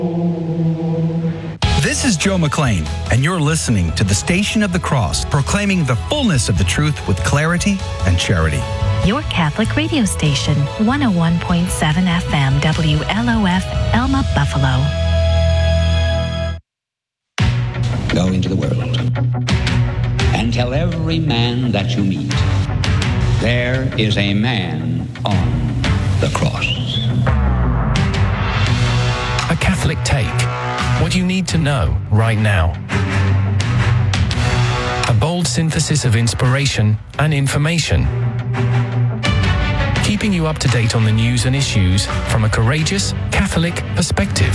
This is Joe McLean, and you're listening to the Station of the Cross, proclaiming the fullness of the truth with clarity and charity. Your Catholic radio station, 101.7 FM, WLOF, Elma, Buffalo. Go into the world and tell every man that you meet, there is a man on the cross. A Catholic Take. What you need to know right now. A bold synthesis of inspiration and information. Keeping you up to date on the news and issues from a courageous Catholic perspective.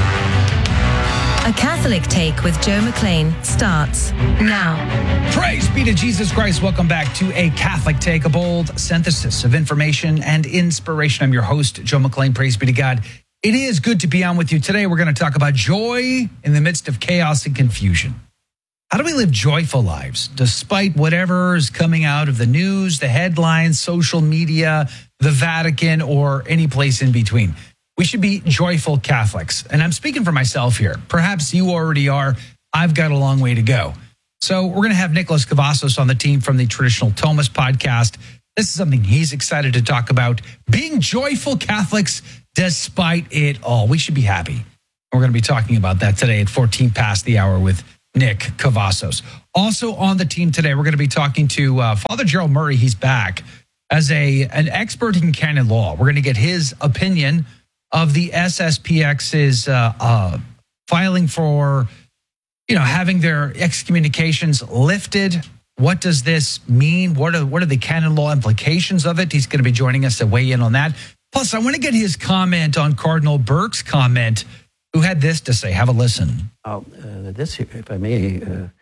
A Catholic Take with Joe McLean starts now. Praise be to Jesus Christ. Welcome back to A Catholic Take, a bold synthesis of information and inspiration. I'm your host, Joe McLean. Praise be to God. It is good to be on with you. Today, we're going to talk about joy in the midst of chaos and confusion. How do we live joyful lives despite whatever is coming out of the news, the headlines, social media, the Vatican, or any place in between? We should be joyful Catholics. And I'm speaking for myself here. Perhaps you already are. I've got a long way to go. So we're going to have Nicholas Cavazos on the team from the Traditional Thomas podcast. This is something he's excited to talk about. Being joyful Catholics despite it all. We should be happy. We're going to be talking about that today at 14 past the hour with Nick Cavazos. Also on the team today, we're going to be talking to Father Gerald Murray. He's back as an expert in canon law. We're going to get his opinion of the SSPX's filing for, having their excommunications lifted. What does this mean? What are the canon law implications of it? He's going to be joining us to weigh in on that. Plus, I want to get his comment on Cardinal Burke's comment, who had this to say. Have a listen. This, if I may,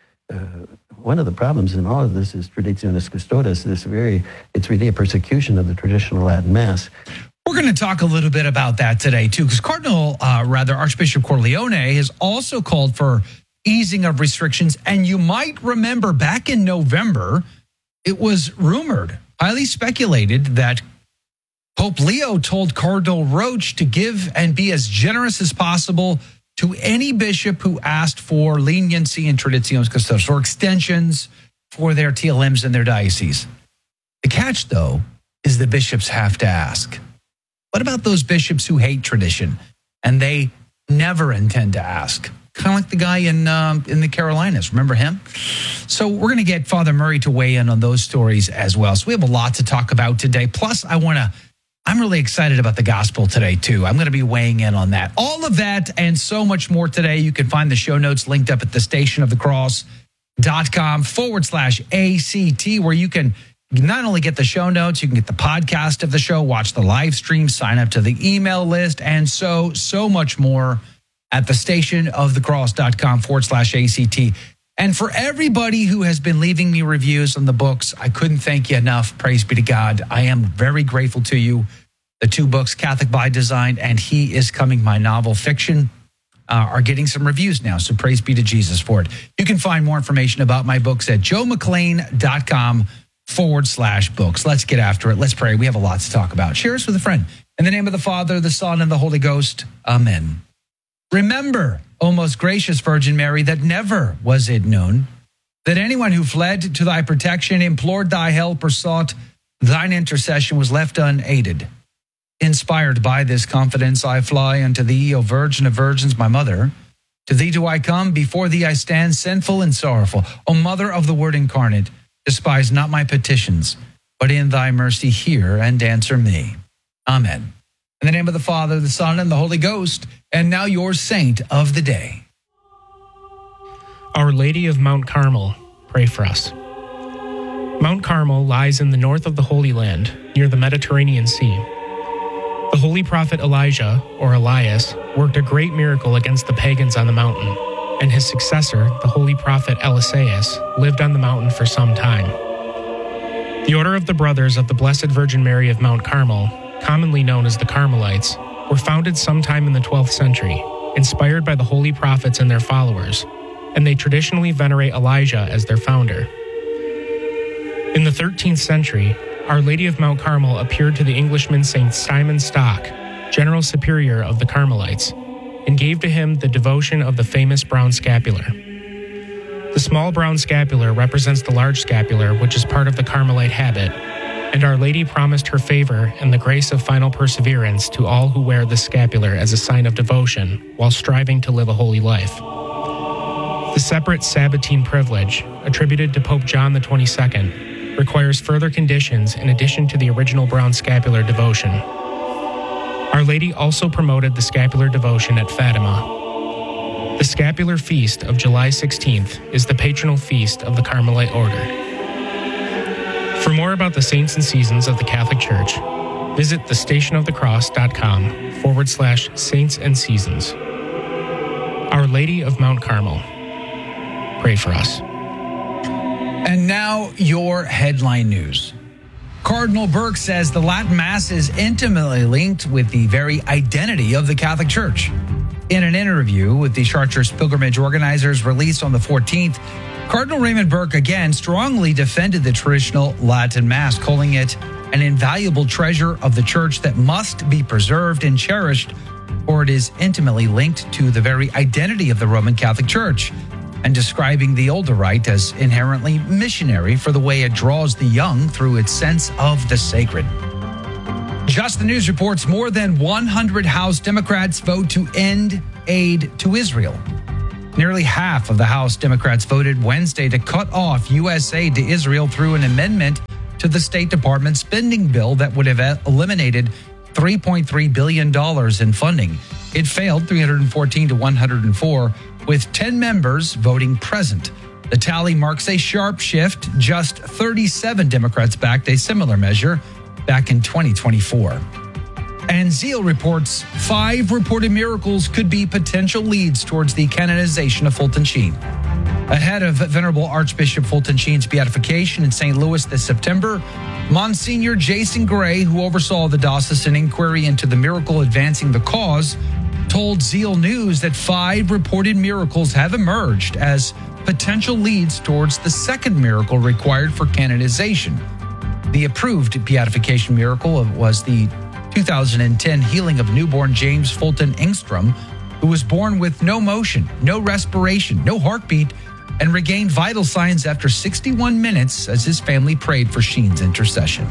one of the problems in all of this is Traditionis Custodes. It's really a persecution of the traditional Latin Mass. We're going to talk a little bit about that today, too, because Archbishop Corleone has also called for easing of restrictions. And you might remember back in November, it was rumored, highly speculated, that Pope Leo told Cardinal Roche to give and be as generous as possible to any bishop who asked for leniency in Traditionis Custodes or extensions for their TLMs in their diocese. The catch, though, is the bishops have to ask. What about those bishops who hate tradition and they never intend to ask? Kind of like the guy in the Carolinas. Remember him? So we're going to get Father Murray to weigh in on those stories as well. So we have a lot to talk about today. Plus, I'm really excited about the gospel today, too. I'm going to be weighing in on that. All of that and so much more today. You can find the show notes linked up at thestationofthecross.com/ACT, where you can not only get the show notes, you can get the podcast of the show, watch the live stream, sign up to the email list, and so much more at thestationofthecross.com/ACT. And for everybody who has been leaving me reviews on the books, I couldn't thank you enough. Praise be to God. I am very grateful to you. The two books, Catholic by Design and He is Coming, my novel fiction, are getting some reviews now. So praise be to Jesus for it. You can find more information about my books at joemclean.com/books. Let's get after it. Let's pray. We have a lot to talk about. Share us with a friend. In the name of the Father, the Son, and the Holy Ghost. Amen. Remember, O most gracious Virgin Mary, that never was it known that anyone who fled to thy protection, implored thy help, or sought thine intercession was left unaided. Inspired by this confidence, I fly unto thee, O Virgin of Virgins, my mother. To thee do I come, before thee I stand, sinful and sorrowful. O Mother of the Word incarnate, despise not my petitions, but in thy mercy hear and answer me. Amen. In the name of the Father, the Son, and the Holy Ghost, and now your saint of the day. Our Lady of Mount Carmel, pray for us. Mount Carmel lies in the north of the Holy Land, near the Mediterranean Sea. The holy prophet Elijah, or Elias, worked a great miracle against the pagans on the mountain, and his successor, the holy prophet Eliseus, lived on the mountain for some time. The Order of the Brothers of the Blessed Virgin Mary of Mount Carmel, commonly known as the Carmelites, were founded sometime in the 12th century, inspired by the holy prophets and their followers, and they traditionally venerate Elijah as their founder. In the 13th century, Our Lady of Mount Carmel appeared to the Englishman St. Simon Stock, General Superior of the Carmelites, and gave to him the devotion of the famous brown scapular. The small brown scapular represents the large scapular, which is part of the Carmelite habit, and Our Lady promised her favor and the grace of final perseverance to all who wear the scapular as a sign of devotion while striving to live a holy life. The separate Sabbatine privilege, attributed to Pope John XXII, requires further conditions in addition to the original brown scapular devotion. Our Lady also promoted the scapular devotion at Fatima. The scapular feast of July 16th is the patronal feast of the Carmelite order. For more about the saints and seasons of the Catholic Church, visit thestationofthecross.com/saints and seasons. Our Lady of Mount Carmel, pray for us. And now your headline news. Cardinal Burke says the Latin Mass is intimately linked with the very identity of the Catholic Church. In an interview with the Chartreuse Pilgrimage organizers released on the 14th, Cardinal Raymond Burke again strongly defended the traditional Latin Mass, calling it an invaluable treasure of the Church that must be preserved and cherished, for it is intimately linked to the very identity of the Roman Catholic Church, and describing the older rite as inherently missionary for the way it draws the young through its sense of the sacred. Just the News reports more than 100 House Democrats vote to end aid to Israel. Nearly half of the House Democrats voted Wednesday to cut off U.S. aid to Israel through an amendment to the State Department spending bill that would have eliminated $3.3 billion in funding. It failed 314 to 104, with 10 members voting present. The tally marks a sharp shift. Just 37 Democrats backed a similar measure back in 2024. And Zeal reports 5 reported miracles could be potential leads towards the canonization of Fulton Sheen. Ahead of Venerable Archbishop Fulton Sheen's beatification in St. Louis this September, Monsignor Jason Gray, who oversaw the diocesan inquiry into the miracle advancing the cause, told Zeal News that 5 reported miracles have emerged as potential leads towards the second miracle required for canonization. The approved beatification miracle was the 2010 healing of newborn James Fulton Engstrom, who was born with no motion, no respiration, no heartbeat, and regained vital signs after 61 minutes as his family prayed for Sheen's intercession.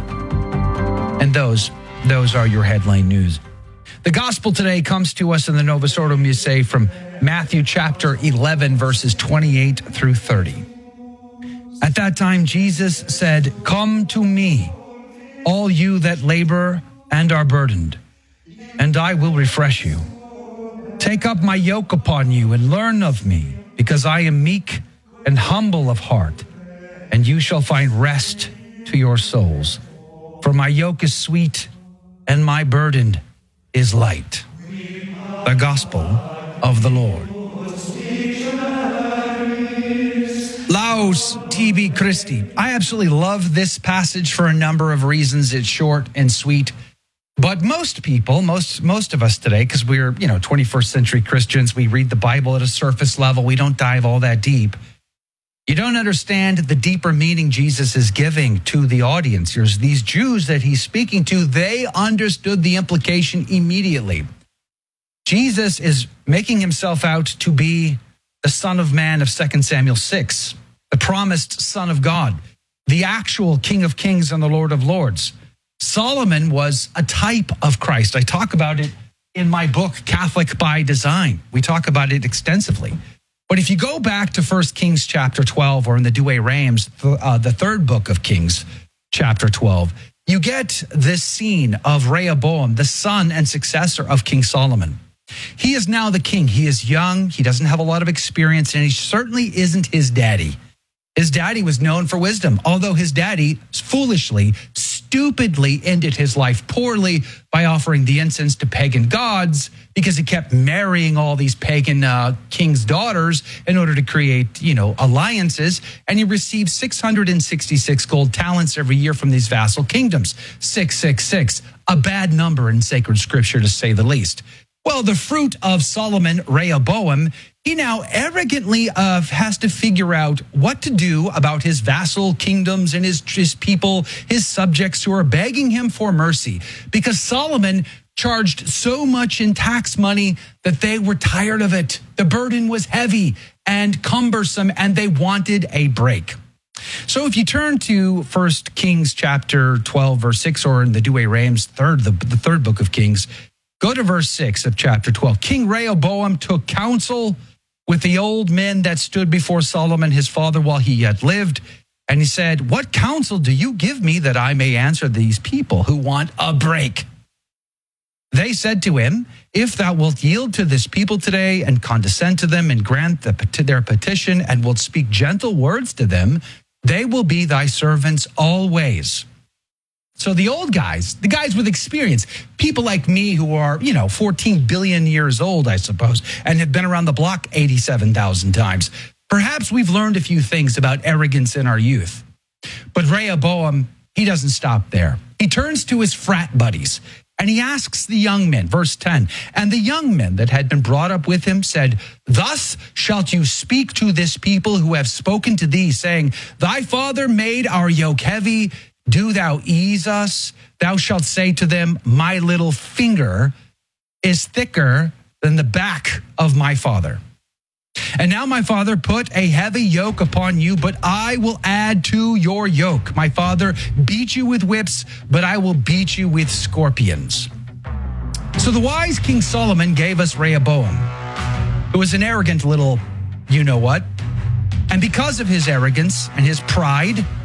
And those are your headline news. The gospel today comes to us in the Novus Ordo Musae from Matthew chapter 11, verses 28 through 30. At that time, Jesus said, "Come to me, all you that labor and are burdened, and I will refresh you. Take up my yoke upon you and learn of me, because I am meek and humble of heart, and you shall find rest to your souls. For my yoke is sweet and my burden is light." The gospel of the Lord. Laus tibi Christi. I absolutely love this passage for a number of reasons. It's short and sweet. But most people, most of us today, because we're, 21st century Christians, we read the Bible at a surface level. We don't dive all that deep. You don't understand the deeper meaning Jesus is giving to the audience. There's these Jews that he's speaking to. They understood the implication immediately. Jesus is making himself out to be the Son of Man of 2 Samuel 6, the promised Son of God, the actual King of Kings and the Lord of Lords. Solomon was a type of Christ. I talk about it in my book, Catholic by Design. We talk about it extensively. But if you go back to 1 Kings chapter 12, or in the Douay Rheims, the third book of Kings, chapter 12, you get this scene of Rehoboam, the son and successor of King Solomon. He is now the king. He is young. He doesn't have a lot of experience, and he certainly isn't his daddy. His daddy was known for wisdom, although his daddy foolishly, stupidly ended his life poorly by offering the incense to pagan gods, because he kept marrying all these pagan king's daughters in order to create, alliances. And he received 666 gold talents every year from these vassal kingdoms. 666, a bad number in sacred scripture, to say the least. Well, the fruit of Solomon, Rehoboam, he now arrogantly has to figure out what to do about his vassal kingdoms and his people, his subjects who are begging him for mercy, because Solomon charged so much in tax money that they were tired of it. The burden was heavy and cumbersome, and they wanted a break. So if you turn to 1 Kings chapter 12, verse 6, or in the Douay-Rheims, the third book of Kings, go to verse 6 of chapter 12. King Rehoboam took counsel with the old men that stood before Solomon his father while he yet lived. And he said, "What counsel do you give me that I may answer these people who want a break?" They said to him, "If thou wilt yield to this people today and condescend to them and grant their petition and wilt speak gentle words to them, they will be thy servants always." So the old guys, the guys with experience, people like me who are, 14 billion years old, I suppose, and have been around the block 87,000 times. Perhaps we've learned a few things about arrogance in our youth. But Rehoboam, he doesn't stop there. He turns to his frat buddies and he asks the young men, verse 10, "And the young men that had been brought up with him said, Thus shalt you speak to this people who have spoken to thee, saying, Thy father made our yoke heavy. Do thou ease us? Thou shalt say to them, My little finger is thicker than the back of my father. And now, my father, put a heavy yoke upon you, but I will add to your yoke. My father beat you with whips, but I will beat you with scorpions." So the wise King Solomon gave us Rehoboam, who was an arrogant little you-know-what. And because of his arrogance and his pride,